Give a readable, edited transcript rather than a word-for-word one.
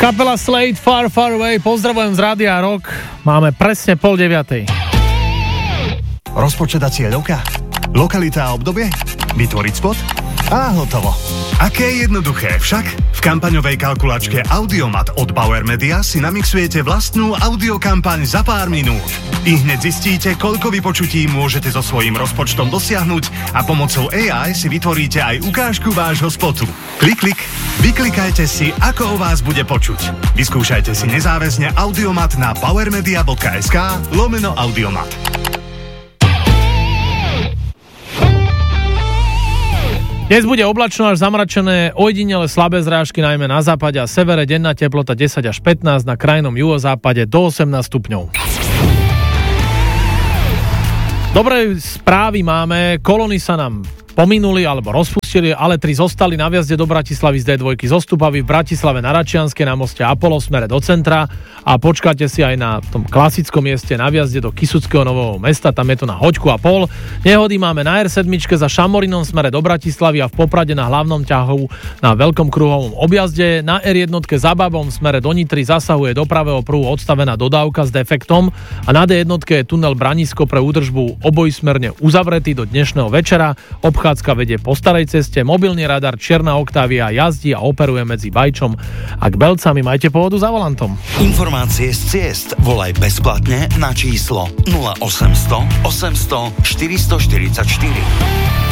Kapela Slade, Far Far Away, pozdravujem z Rádia Rock. Máme presne 8:30. Rozpočet a cieľovka? Lokalita a obdobie? Vytvoriť spot? A hotovo. Aké jednoduché však? V kampaňovej kalkulačke Audiomat od Bauer Media si namixujete vlastnú audiokampaň za pár minút. I hneď zistíte, koľko vypočutí môžete so svojím rozpočtom dosiahnuť a pomocou AI si vytvoríte aj ukážku vášho spotu. Klik, vyklikajte si, ako o vás bude počuť. Vyskúšajte si nezáväzne Audiomat na powermedia.sk/audiomat. Dnes bude oblačno až zamračené, ojedinele slabé zrážky najmä na západe a severe, denná teplota 10 až 15, na krajnom juhozápade do 18 stupňov. Dobré správy máme, kolóny sa nám pominuli alebo rozpustili, ale 3 zostali na vjazde do Bratislavy z D2 zo Stupavy, v Bratislave na Račianskej, na moste Apollo smere do centra a počkáte si aj na tom klasickom mieste na vjazde do Kysuckého Nového Mesta, tam je to na hoďku a pol. Nehody máme na R7 za Šamorinom smere do Bratislavy a v Poprade na hlavnom ťahu na veľkom kruhovom objazde. Na R1 za Babom smere do Nitry zasahuje do pravého pruhu odstavená dodávka s defektom a na D1 je tunel Branisko pre údržbu obojsmerne uzavretý do dnešného večera. Obchádzka vedie po starej ceste, mobilný radar Čierna Octavia jazdí a operuje medzi Bajčom a k Belcami. Majte pohodu za volantom. Informácie z ciest volaj bezplatne na číslo 0800 800 444.